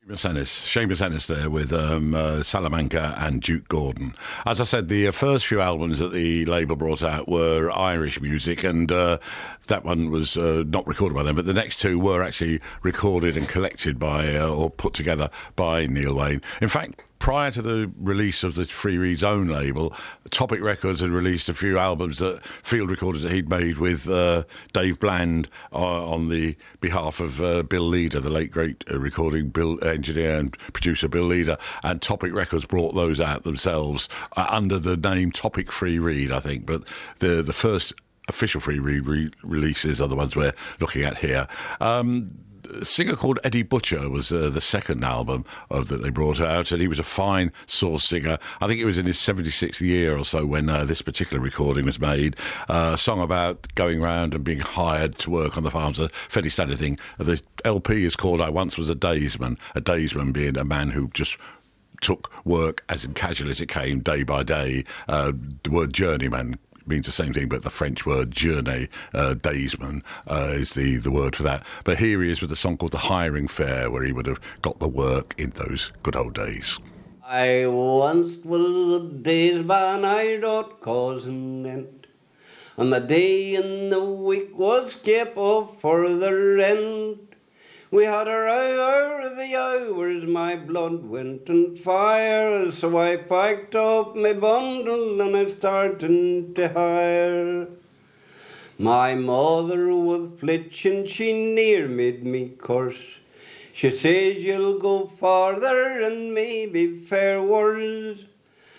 Seamus Ennis there with Salamanca and Duke Gordon. As I said, the first few albums that the label brought out were Irish music, and that one was not recorded by them, but the next two were actually recorded and collected by or put together by Neil Wayne. In fact, prior to the release of the Free Reed's own label, Topic Records had released a few albums, field recordings that he'd made with Dave Bland on the behalf of Bill Leader, the late great recording engineer and producer Bill Leader, and Topic Records brought those out themselves under the name Topic Free Reed, I think. But the first official Free Reed releases are the ones we're looking at here. A singer called Eddie Butcher was the second album that they brought out, and he was a fine source singer. I think it was in his 76th year or so when this particular recording was made. A song about going around and being hired to work on the farms, a fairly standard thing. The LP is called I Once Was a Daysman being a man who just took work as casual as it came, day by day. The word journeyman means the same thing, but the French word journey, daysman, is the word for that. But here he is with a song called The Hiring Fair, where he would have got the work in those good old days. I once was a daysman, I wrote cause and end, and the day in the week was kept up for the rent. We had a row over the hours, my blood went on fire, so I packed up my bundle and I started to hire. My mother was flitching, she near made me curse. She says you'll go farther and maybe fare worse.